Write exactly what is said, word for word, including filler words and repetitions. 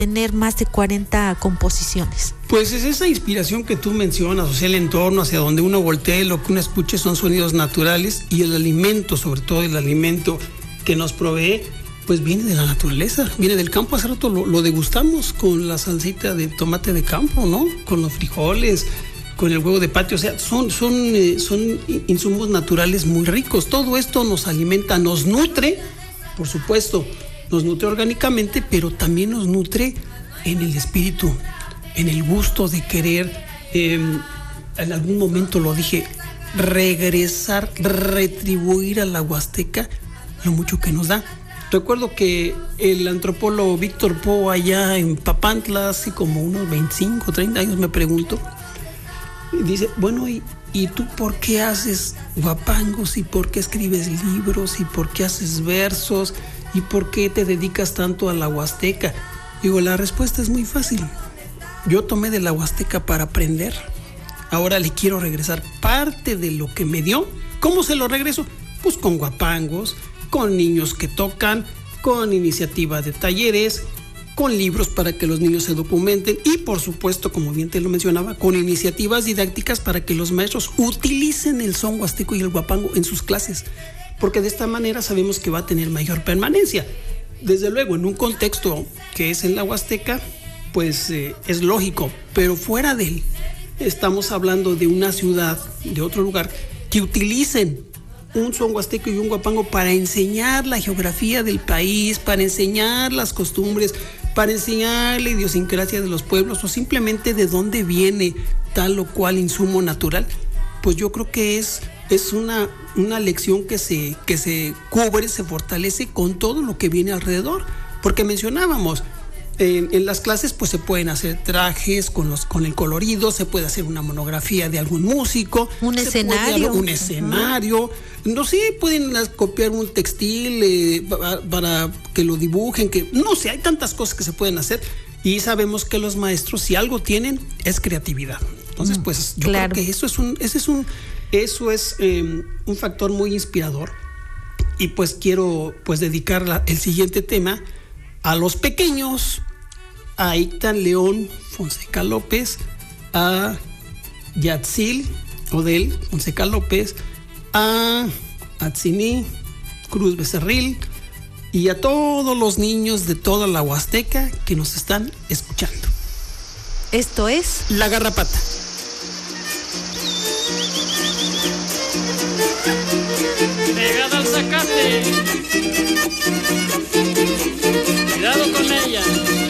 tener más de cuarenta composiciones? Pues es esa inspiración que tú mencionas, o sea, el entorno hacia donde uno voltee, lo que uno escuche son sonidos naturales, y el alimento, sobre todo el alimento que nos provee, pues viene de la naturaleza, viene del campo. Hace rato lo, lo degustamos con la salsita de tomate de campo, ¿no? Con los frijoles, con el huevo de patio. O sea, son, son, eh, son insumos naturales muy ricos. Todo esto nos alimenta, nos nutre, por supuesto, nos nutre orgánicamente, pero también nos nutre en el espíritu, en el gusto de querer, eh, en algún momento lo dije, regresar, retribuir a la Huasteca lo mucho que nos da. Recuerdo que el antropólogo Víctor Po, allá en Papantla, hace como unos veinticinco, treinta años, me preguntó, dice, bueno, ¿y, ¿y tú por qué haces guapangos? ¿Y por qué escribes libros? ¿Y por qué haces versos? ¿Y por qué te dedicas tanto a la Huasteca? Digo, la respuesta es muy fácil. Yo tomé de la Huasteca para aprender. Ahora le quiero regresar parte de lo que me dio. ¿Cómo se lo regreso? Pues con guapangos, con niños que tocan, con iniciativa de talleres, con libros para que los niños se documenten y, por supuesto, como bien te lo mencionaba, con iniciativas didácticas para que los maestros utilicen el son huasteco y el guapango en sus clases, porque de esta manera sabemos que va a tener mayor permanencia. Desde luego, en un contexto que es en la Huasteca, pues eh, es lógico, pero fuera de él, estamos hablando de una ciudad, de otro lugar, que utilicen un son huasteco y un guapango para enseñar la geografía del país, para enseñar las costumbres, para enseñar la idiosincrasia de los pueblos, o simplemente de dónde viene tal o cual insumo natural. Pues yo creo que es, es una, una lección que se, que se cubre, se fortalece con todo lo que viene alrededor. Porque mencionábamos, En, en las clases pues se pueden hacer trajes con, los, con el colorido, se puede hacer una monografía de algún músico, un escenario, puede, un escenario, uh-huh. no sé, pueden copiar un textil eh, para, para que lo dibujen, que no sé, hay tantas cosas que se pueden hacer, y sabemos que los maestros, si algo tienen, es creatividad. Entonces pues yo claro. creo que eso es un, ese es un, eso es eh, un factor muy inspirador, y pues quiero pues dedicar la, el siguiente tema a los pequeños, a Ictan León Fonseca López, a Yatzil Odel Fonseca López, a Atzini Cruz Becerril y a todos los niños de toda la Huasteca que nos están escuchando. Esto es La Garrapata. Pegada al zacate. Cuidado con ella.